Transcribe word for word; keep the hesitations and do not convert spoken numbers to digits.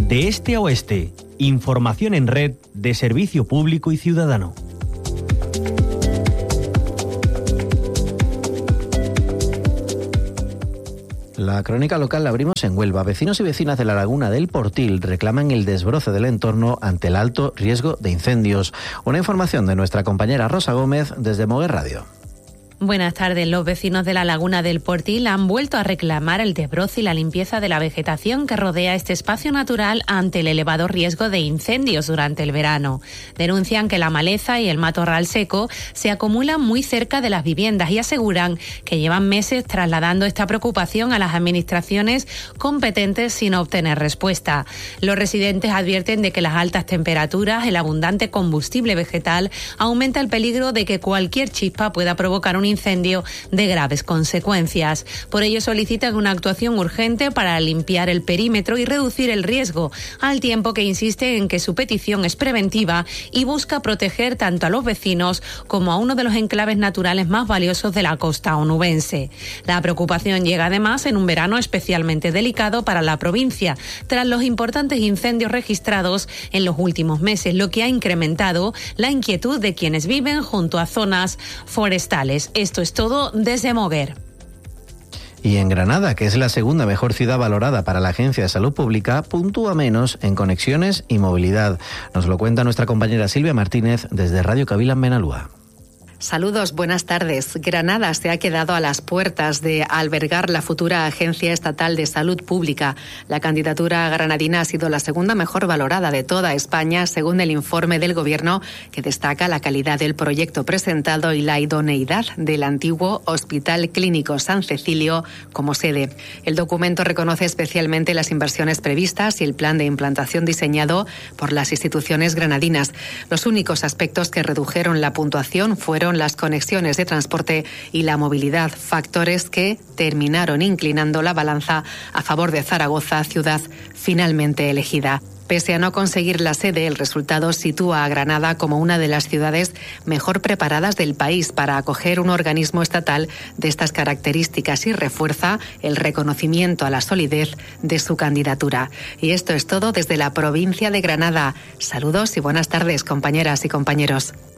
De este a oeste, información en red de servicio público y ciudadano. La crónica local la abrimos en Huelva. Vecinos y vecinas de la laguna del Portil reclaman el desbroce del entorno ante el alto riesgo de incendios. Una información de nuestra compañera Rosa Gómez desde Moguer Radio. Buenas tardes. Los vecinos de la laguna del Portil han vuelto a reclamar el desbroce y la limpieza de la vegetación que rodea este espacio natural ante el elevado riesgo de incendios durante el verano. Denuncian que la maleza y el matorral seco se acumulan muy cerca de las viviendas y aseguran que llevan meses trasladando esta preocupación a las administraciones competentes sin obtener respuesta. Los residentes advierten de que las altas temperaturas, el abundante combustible vegetal, aumenta el peligro de que cualquier chispa pueda provocar un incendio de graves consecuencias. Por ello solicitan una actuación urgente para limpiar el perímetro y reducir el riesgo, al tiempo que insiste en que su petición es preventiva y busca proteger tanto a los vecinos como a uno de los enclaves naturales más valiosos de la costa onubense. La preocupación llega además en un verano especialmente delicado para la provincia, tras los importantes incendios registrados en los últimos meses, lo que ha incrementado la inquietud de quienes viven junto a zonas forestales. Esto es todo desde Moguer. Y en Granada, que es la segunda mejor ciudad valorada para la Agencia de Salud Pública, puntúa menos en conexiones y movilidad. Nos lo cuenta nuestra compañera Silvia Martínez desde Radio Cavila en Benalúa. Saludos, buenas tardes. Granada se ha quedado a las puertas de albergar la futura Agencia Estatal de Salud Pública. La candidatura granadina ha sido la segunda mejor valorada de toda España, según el informe del Gobierno, que destaca la calidad del proyecto presentado y la idoneidad del antiguo Hospital Clínico San Cecilio como sede. El documento reconoce especialmente las inversiones previstas y el plan de implantación diseñado por las instituciones granadinas. Los únicos aspectos que redujeron la puntuación fueron las conexiones de transporte y la movilidad, factores que terminaron inclinando la balanza a favor de Zaragoza, ciudad finalmente elegida. Pese a no conseguir la sede, el resultado sitúa a Granada como una de las ciudades mejor preparadas del país para acoger un organismo estatal de estas características y refuerza el reconocimiento a la solidez de su candidatura. Y esto es todo desde la provincia de Granada. Saludos y buenas tardes, compañeras y compañeros.